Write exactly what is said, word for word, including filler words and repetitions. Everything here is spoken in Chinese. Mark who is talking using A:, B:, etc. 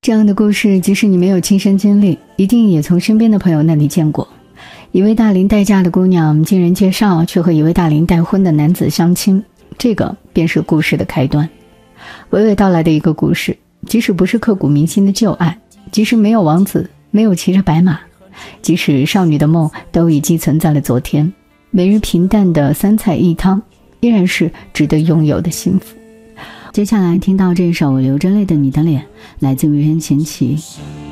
A: 这样的故事，即使你没有亲身经历，一定也从身边的朋友那里见过。一位大龄待嫁的姑娘经人介绍，却和一位大龄待婚的男子相亲，这个便是故事的开端。娓娓道来的一个故事，即使不是刻骨铭心的旧爱，即使没有王子，没有骑着白马，即使少女的梦都已寄存在了昨天，每日平淡的三菜一汤，依然是值得拥有的幸福。接下来听到这首流着泪的你的脸，来自于任贤齐。